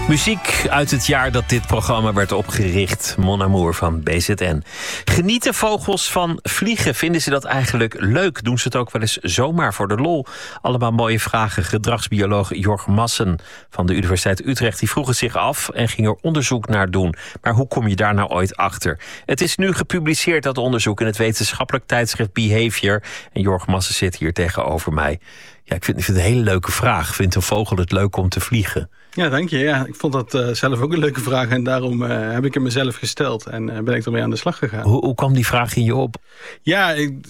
Muziek uit het jaar dat dit programma werd opgericht. Mon Amour van BZN. Genieten vogels van vliegen? Vinden ze dat eigenlijk leuk? Doen ze het ook wel eens zomaar voor de lol? Allemaal mooie vragen. Gedragsbioloog Jorg Massen van de Universiteit Utrecht die vroeg het zich af en ging er onderzoek naar doen. Maar hoe kom je daar nou ooit achter? Het is nu gepubliceerd, dat onderzoek, in het wetenschappelijk tijdschrift Behavior. En Jorg Massen zit hier tegenover mij. Ja, ik vind het een hele leuke vraag. Vindt een vogel het leuk om te vliegen? Ja, dank je. Ja, ik vond dat zelf ook een leuke vraag. En daarom heb ik hem mezelf gesteld. En ben ik ermee aan de slag gegaan. Hoe kwam die vraag in je op? Ja, ik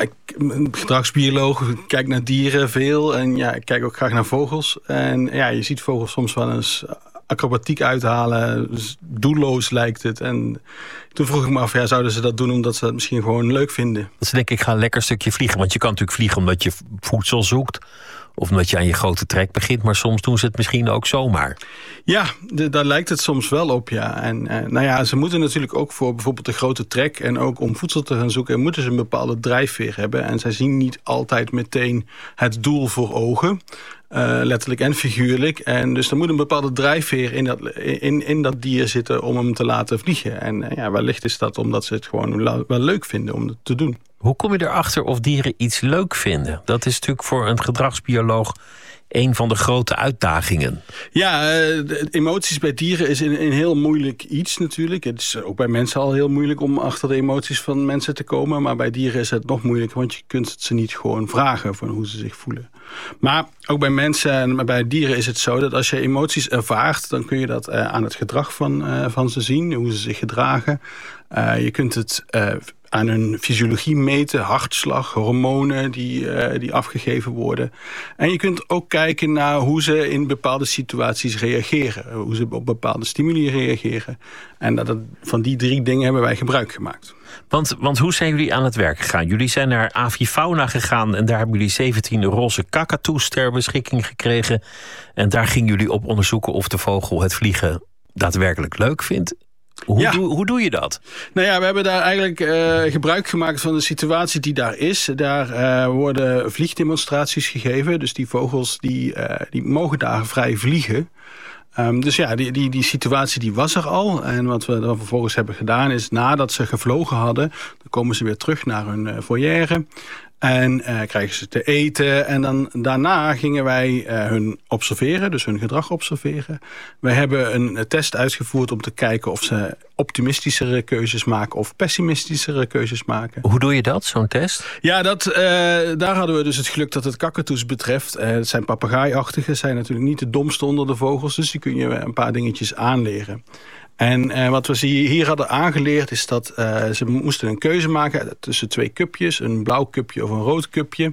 gedragsbioloog. Ik kijk naar dieren veel. En ja, ik kijk ook graag naar vogels. En ja, je ziet vogels soms wel eens acrobatiek uithalen. Dus doelloos lijkt het. En toen vroeg ik me af, zouden ze dat doen omdat ze dat misschien gewoon leuk vinden? Dat ze denken, ik ga een lekker stukje vliegen. Want je kan natuurlijk vliegen omdat je voedsel zoekt. Of omdat je aan je grote trek begint. Maar soms doen ze het misschien ook zomaar. Ja, daar lijkt het soms wel op, ja. En ze moeten natuurlijk ook voor bijvoorbeeld de grote trek en ook om voedsel te gaan zoeken, moeten ze een bepaalde drijfveer hebben. En zij zien niet altijd meteen het doel voor ogen. Letterlijk en figuurlijk. En dus er moet een bepaalde drijfveer in dat dier zitten om hem te laten vliegen. En wellicht is dat omdat ze het gewoon wel leuk vinden om het te doen. Hoe kom je erachter of dieren iets leuk vinden? Dat is natuurlijk voor een gedragsbioloog een van de grote uitdagingen. Ja, emoties bij dieren is een heel moeilijk iets natuurlijk. Het is ook bij mensen al heel moeilijk om achter de emoties van mensen te komen. Maar bij dieren is het nog moeilijker, want je kunt ze niet gewoon vragen van hoe ze zich voelen. Maar ook bij mensen en bij dieren is het zo dat als je emoties ervaart, dan kun je dat aan het gedrag van ze zien, hoe ze zich gedragen. Je kunt het aan hun fysiologie meten, hartslag, hormonen die afgegeven worden. En je kunt ook kijken naar hoe ze in bepaalde situaties reageren. Hoe ze op bepaalde stimuli reageren. En van die 3 dingen hebben wij gebruik gemaakt. Want hoe zijn jullie aan het werk gegaan? Jullie zijn naar Avifauna gegaan en daar hebben jullie 17 roze kakatoes ter beschikking gekregen. En daar gingen jullie op onderzoeken of de vogel het vliegen daadwerkelijk leuk vindt. Hoe doe je dat? Nou ja, we hebben daar eigenlijk gebruik gemaakt van de situatie die daar is. Daar worden vliegdemonstraties gegeven. Dus die vogels die mogen daar vrij vliegen. Dus ja, die situatie die was er al. En wat we dan vervolgens hebben gedaan is, nadat ze gevlogen hadden, dan komen ze weer terug naar hun foyer. En krijgen ze te eten. En dan daarna gingen wij hun observeren, dus hun gedrag observeren. We hebben een test uitgevoerd om te kijken of ze optimistischere keuzes maken of pessimistischere keuzes maken. Hoe doe je dat, zo'n test? Ja, daar hadden we dus het geluk dat het kakatoes betreft. Het zijn papegaaiachtige, zijn natuurlijk niet de domste onder de vogels. Dus die kun je een paar dingetjes aanleren. En wat we hier hadden aangeleerd is dat ze moesten een keuze maken tussen 2 cupjes. Een blauw cupje of een rood cupje.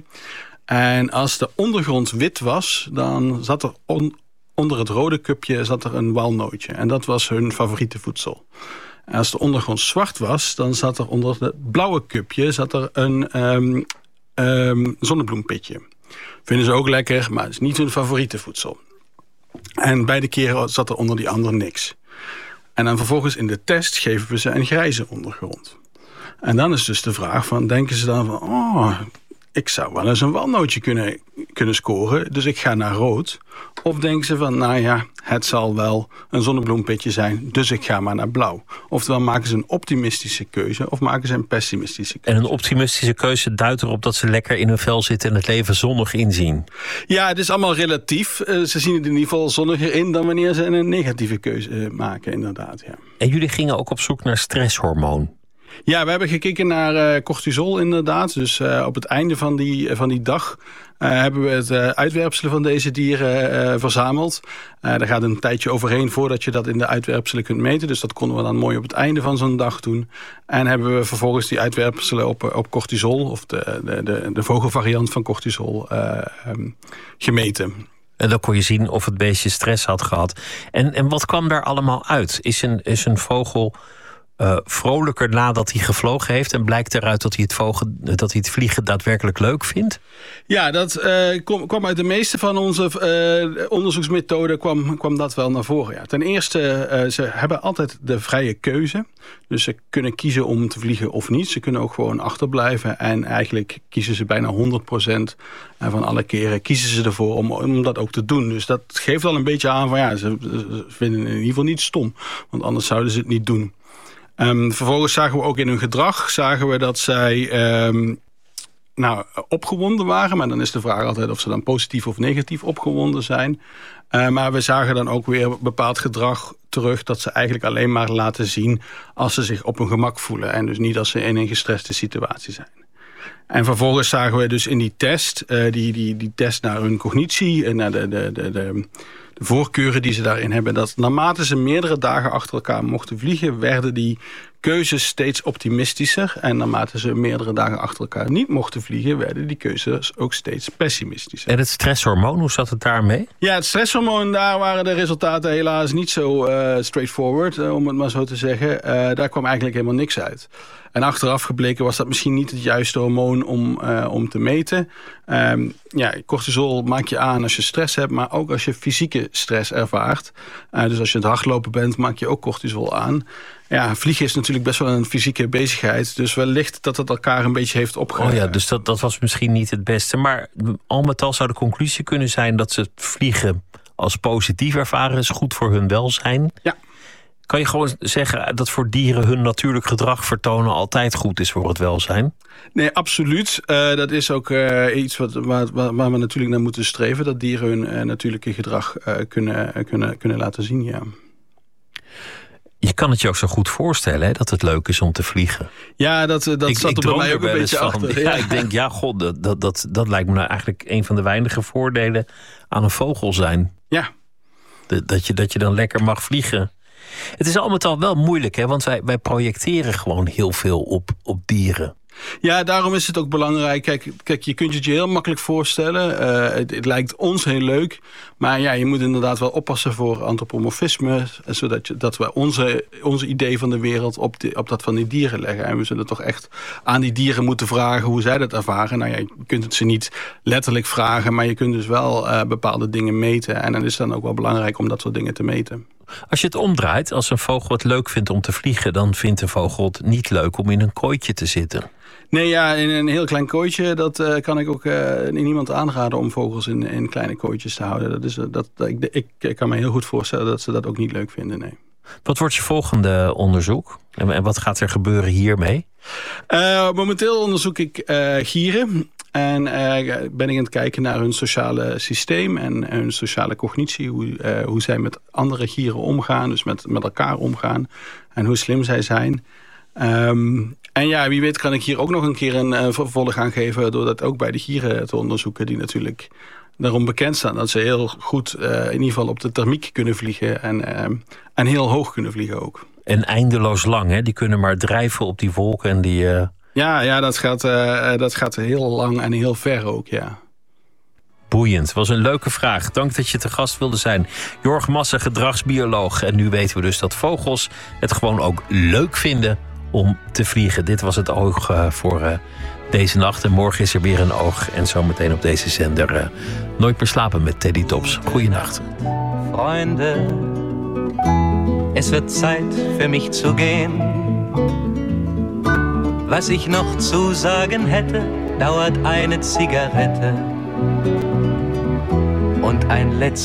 En als de ondergrond wit was, dan zat er onder het rode cupje een walnootje. En dat was hun favoriete voedsel. En als de ondergrond zwart was, dan zat er onder het blauwe cupje een zonnebloempitje. Vinden ze ook lekker, maar het is niet hun favoriete voedsel. En beide keren zat er onder die andere niks. En dan vervolgens in de test geven we ze een grijze ondergrond. En dan is dus de vraag van, denken ze dan van, ik zou wel eens een walnootje kunnen scoren, dus ik ga naar rood. Of denken ze van, het zal wel een zonnebloempitje zijn, dus ik ga maar naar blauw. Oftewel maken ze een optimistische keuze of maken ze een pessimistische keuze. En een optimistische keuze duidt erop dat ze lekker in hun vel zitten en het leven zonnig inzien. Ja, het is allemaal relatief. Ze zien het in ieder geval zonniger in dan wanneer ze een negatieve keuze maken, inderdaad. Ja. En jullie gingen ook op zoek naar stresshormoon. Ja, we hebben gekeken naar cortisol inderdaad. Dus op het einde van die dag hebben we het uitwerpselen van deze dieren verzameld. Daar gaat een tijdje overheen voordat je dat in de uitwerpselen kunt meten. Dus dat konden we dan mooi op het einde van zo'n dag doen. En hebben we vervolgens die uitwerpselen op cortisol, of de vogelvariant van cortisol, gemeten. En dan kon je zien of het beestje stress had gehad. En wat kwam daar allemaal uit? Is een vogel vrolijker nadat hij gevlogen heeft? En blijkt eruit dat hij het vliegen daadwerkelijk leuk vindt? Ja, dat kwam uit de meeste van onze onderzoeksmethoden kwam dat wel naar voren. Ja. Ten eerste, ze hebben altijd de vrije keuze. Dus ze kunnen kiezen om te vliegen of niet. Ze kunnen ook gewoon achterblijven. En eigenlijk kiezen ze bijna 100% van alle keren kiezen ze ervoor om dat ook te doen. Dus dat geeft al een beetje aan van ja, ze vinden het in ieder geval niet stom. Want anders zouden ze het niet doen. Vervolgens zagen we ook in hun gedrag dat zij opgewonden waren. Maar dan is de vraag altijd of ze dan positief of negatief opgewonden zijn. Maar we zagen dan ook weer bepaald gedrag terug dat ze eigenlijk alleen maar laten zien als ze zich op hun gemak voelen. En dus niet als ze in een gestreste situatie zijn. En vervolgens zagen we dus in die test, die test naar hun cognitie en naar de voorkeuren die ze daarin hebben, dat naarmate ze meerdere dagen achter elkaar mochten vliegen, werden die keuzes steeds optimistischer. En naarmate ze meerdere dagen achter elkaar niet mochten vliegen, werden die keuzes ook steeds pessimistischer. En het stresshormoon, hoe zat het daarmee? Ja, het stresshormoon, daar waren de resultaten helaas niet zo straightforward, om het maar zo te zeggen. Daar kwam eigenlijk helemaal niks uit. En achteraf gebleken was dat misschien niet het juiste hormoon om te meten. Cortisol maak je aan als je stress hebt, maar ook als je fysieke stress ervaart. Dus als je aan het hardlopen bent, maak je ook cortisol aan. Ja, vliegen is natuurlijk best wel een fysieke bezigheid. Dus wellicht dat het elkaar een beetje heeft opgehaald. Oh ja, dus dat was misschien niet het beste. Maar al met al zou de conclusie kunnen zijn dat ze het vliegen als positief ervaren. Is goed voor hun welzijn. Ja. Kan je gewoon zeggen dat voor dieren hun natuurlijk gedrag vertonen altijd goed is voor het welzijn? Nee, absoluut. Dat is ook iets waar we natuurlijk naar moeten streven. Dat dieren hun natuurlijke gedrag kunnen laten zien, ja. Je kan het je ook zo goed voorstellen, hè, dat het leuk is om te vliegen. Ja, dat zat er bij mij ook een beetje achter. Ja, ik denk, ja, god, dat lijkt me nou eigenlijk een van de weinige voordelen aan een vogel zijn. Ja. Dat je dan lekker mag vliegen. Het is al met al wel moeilijk, hè, want wij projecteren gewoon heel veel op dieren. Ja, daarom is het ook belangrijk. Kijk, je kunt het je heel makkelijk voorstellen. Het lijkt ons heel leuk. Maar ja, je moet inderdaad wel oppassen voor antropomorfisme. Zodat we onze idee van de wereld op dat van die dieren leggen. En we zullen toch echt aan die dieren moeten vragen hoe zij dat ervaren. Nou ja, je kunt het ze niet letterlijk vragen. Maar je kunt dus wel bepaalde dingen meten. En dan is het dan ook wel belangrijk om dat soort dingen te meten. Als je het omdraait, als een vogel het leuk vindt om te vliegen, dan vindt een vogel het niet leuk om in een kooitje te zitten. Nee, ja, in een heel klein kooitje, dat kan ik ook niemand aanraden om vogels in kleine kooitjes te houden. Ik kan me heel goed voorstellen dat ze dat ook niet leuk vinden, nee. Wat wordt je volgende onderzoek? En wat gaat er gebeuren hiermee? Momenteel onderzoek ik gieren. En ben ik aan het kijken naar hun sociale systeem en hun sociale cognitie. Hoe zij met andere gieren omgaan, dus met elkaar omgaan. En hoe slim zij zijn. En ja, wie weet kan ik hier ook nog een keer een vervolg aan geven door dat ook bij de gieren te onderzoeken, die natuurlijk daarom bekend staan dat ze heel goed in ieder geval op de thermiek kunnen vliegen en heel hoog kunnen vliegen ook. En eindeloos lang, hè? Die kunnen maar drijven op die wolken en die... Ja, dat gaat heel lang en heel ver ook, ja. Boeiend. Was een leuke vraag. Dank dat je te gast wilde zijn. Jorg Massa, gedragsbioloog. En nu weten we dus dat vogels het gewoon ook leuk vinden om te vliegen. Dit was het oog voor deze nacht. En morgen is er weer een oog. En zometeen op deze zender Nooit meer slapen met Teddy Tops. Goeienacht. Freunde, es wird Zeit für mich zu gehen. Was ich noch zu sagen hätte, dauert eine Zigarette und ein letztes